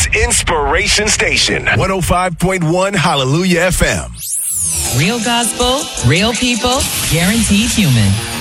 Hope's Inspiration Station. 105.1 Hallelujah FM. Real gospel, real people, guaranteed human.